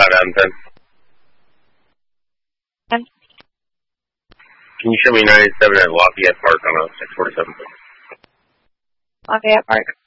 out of 10. Can you show me 97 at Lafayette Park on a 647? Lafayette Park.